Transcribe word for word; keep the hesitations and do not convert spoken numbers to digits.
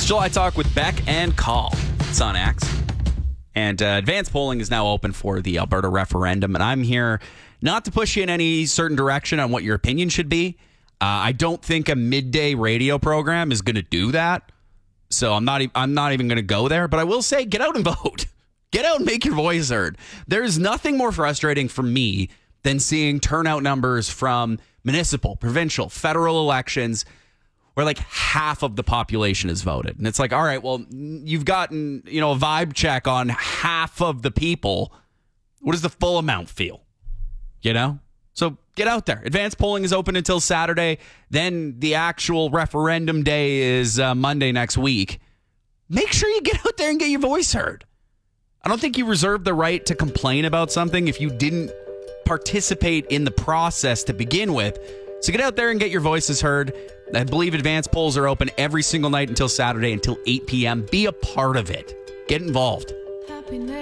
It's July Talk with Beck and Call. It's on X. And uh, advanced polling is now open for the Alberta referendum. And I'm here not to push you in any certain direction on what your opinion should be. Uh, I don't think a midday radio program is going to do that. So I'm not, e- I'm not even going to go there. But I will say, get out and vote. Get out and make your voice heard. There's nothing more frustrating for me than seeing turnout numbers from municipal, provincial, federal elections where like half of the population has voted. And it's like, all right, well, you've gotten, you know, a vibe check on half of the people. What does the full amount feel? You know? So get out there. Advanced polling is open until Saturday. Then the actual referendum day is uh, Monday next week. Make sure you get out there and get your voice heard. I don't think you reserve the right to complain about something if you didn't participate in the process to begin with. So get out there and get your voices heard. I believe advanced polls are open every single night until Saturday until eight p.m. Be a part of it. Get involved.